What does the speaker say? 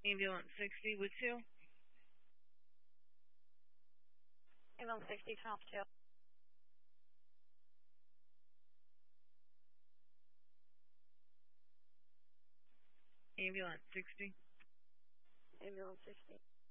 Ambulance 60 with 2. Ambulance 60, turn off 2. Ambulance 60. Ambulance 60.